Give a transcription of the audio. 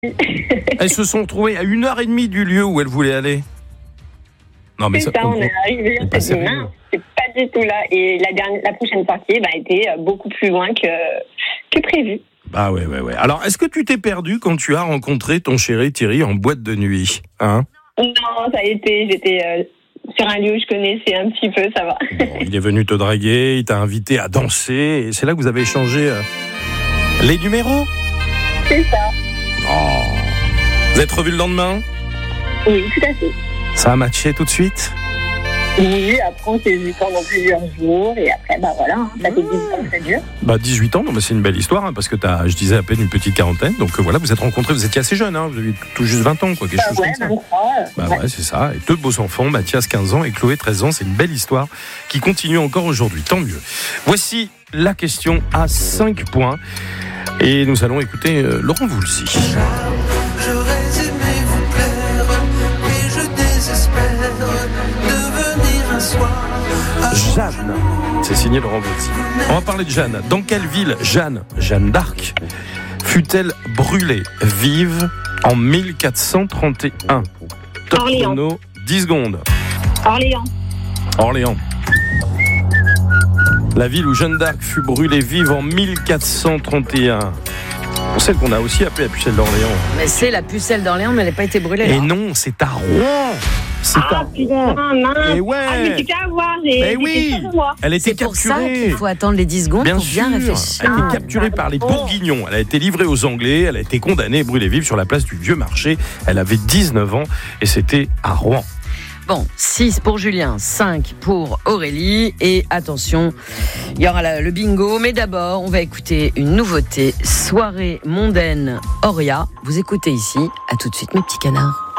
Elles se sont retrouvées à 1h30 du lieu où elles voulaient aller. Non, mais c'est ça, on est arrivé, on s'est dit, mince, c'est pas du tout là. Et la prochaine sortie était beaucoup plus loin que prévu. Ah ouais. Alors, est-ce que tu t'es perdu quand tu as rencontré ton chéri Thierry en boîte de nuit, hein ? Non, ça a été, j'étais sur un lieu où je connaissais un petit peu, ça va. Bon, il est venu te draguer, il t'a invité à danser, et c'est là que vous avez échangé les numéros ? C'est ça. Oh. Vous êtes revus le lendemain ? Oui, tout à fait. Ça a matché tout de suite ? Oui, après on s'est vu pendant plusieurs jours et après voilà, ça fait 18 ans que ça dure. 18 ans, non, mais c'est une belle histoire parce que t'as, je disais, à peine une petite quarantaine, donc voilà, vous êtes rencontrés, vous étiez assez jeune, vous avez tout juste 20 ans, quelque chose comme ça. 23. Ouais, c'est ça, et 2 beaux enfants, Mathias 15 ans et Chloé 13 ans, c'est une belle histoire qui continue encore aujourd'hui, tant mieux. Voici la question à 5 points et nous allons écouter Laurent Voulzy. J'aurais aimé vous plaire, mais je désespère devenir un soir. Jeanne, c'est signé Laurent Voulzy. On va parler de Jeanne. Dans quelle ville Jeanne d'Arc, fut-elle brûlée vive en 1431 ? Top chrono, 10 secondes. Orléans. La ville où Jeanne d'Arc fut brûlée vive en 1431. Celle qu'on a aussi appelée la pucelle d'Orléans. Mais c'est la pucelle d'Orléans, mais elle n'a pas été brûlée. Et non, c'est à Rouen. Putain, mince. Et ouais. Mais c'est qu'à voir. Elle était C'est pour ça capturée. qu'il faut attendre les 10 secondes pour bien réfléchir. Elle était capturée par les Bourguignons. Elle a été livrée aux Anglais. Elle a été condamnée et brûlée vive sur la place du Vieux Marché. Elle avait 19 ans et c'était à Rouen. Bon, 6 pour Julien, 5 pour Aurélie. Et attention, il y aura le bingo. Mais d'abord, on va écouter une nouveauté. Soirée mondaine Auria. Vous écoutez ici. À tout de suite, mes petits canards.